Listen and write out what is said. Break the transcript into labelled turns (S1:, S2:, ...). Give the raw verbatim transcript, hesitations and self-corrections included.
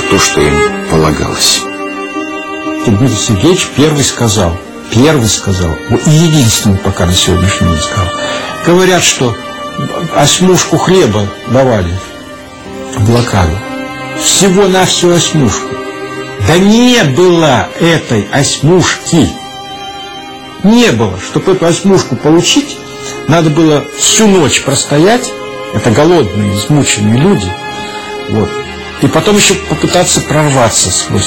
S1: то, что им полагалось.
S2: Дмитрий Сергеевич первый сказал, первый сказал, и единственный пока на сегодняшний день сказал. Говорят, что осьмушку хлеба давали в блокаду. Всего-навсего осьмушку. Да не было этой осьмушки. Не было. Чтобы эту осьмушку получить, надо было всю ночь простоять. Это голодные, измученные люди. Вот. И потом еще попытаться прорваться сквозь